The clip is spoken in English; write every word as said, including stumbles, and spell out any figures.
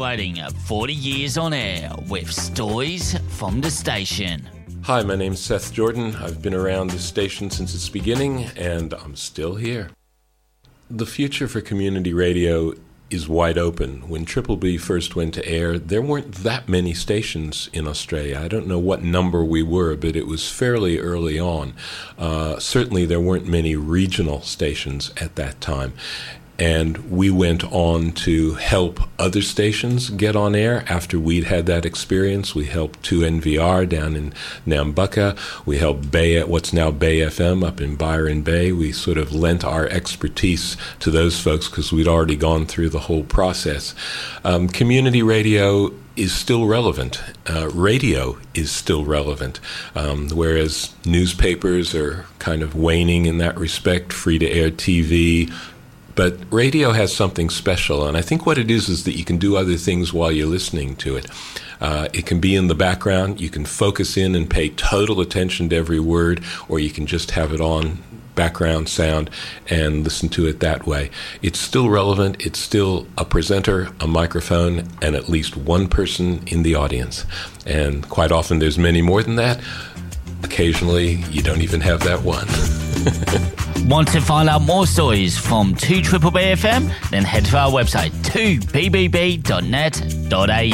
Waiting forty years on air with stories from the station. Hi, my name's Seth Jordan. I've been around this station since its beginning, and I'm still here. The future for community radio is wide open. When Triple B first went to air, there weren't that many stations in Australia. I don't know what number we were, but it was fairly early on. Uh, certainly there weren't many regional stations at that time. And we went on to help other stations get on air after we'd had that experience. We helped two N V R down in Nambucca. We helped Bay at what's now Bay F M up in Byron Bay. We sort of lent our expertise to those folks because we'd already gone through the whole process. Um, community radio is still relevant. Uh, radio is still relevant, um, whereas newspapers are kind of waning in that respect, free-to-air T V. But radio has something special, and I think what it is is that you can do other things while you're listening to it. Uh, it can be in the background. You can focus in and pay total attention to every word, or you can just have it on background sound and listen to it that way. It's still relevant. It's still a presenter, a microphone, and at least one person in the audience. And quite often there's many more than that. Occasionally, you don't even have that one. Want to find out more stories from two B B B F M? Then head to our website two b b b dot net dot a u.